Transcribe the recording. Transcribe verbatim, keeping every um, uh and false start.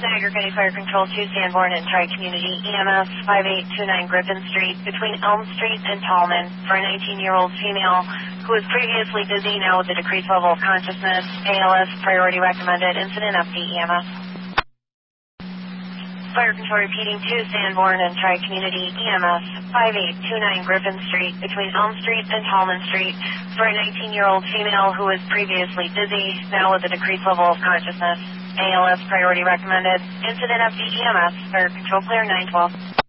Niagara County Fire Control two Sanborn and Tri-Community E M S five eight two nine Griffin Street between Elm Street and Tallman for a nineteen-year-old female who was previously dizzy, now with a decreased level of consciousness. A L S priority recommended. Incident update E M S. Fire Control repeating two Sanborn and Tri-Community E M S five eight two nine Griffin Street between Elm Street and Tallman Street for a nineteen-year-old female who was previously dizzy, now with a decreased level of consciousness. A L S priority recommended. Incident update E M S. Fire Control clear nine twelve.